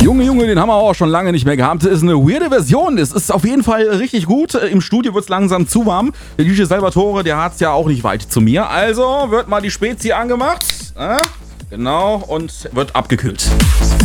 Junge, den haben wir auch schon lange nicht mehr gehabt. Das ist eine weirde Version. Es ist auf jeden Fall richtig gut. Im Studio wird es langsam zu warm. Der DJ Salvatore, der hat es ja auch nicht weit zu mir. Also wird mal die Spezi angemacht. Genau, und wird abgekühlt.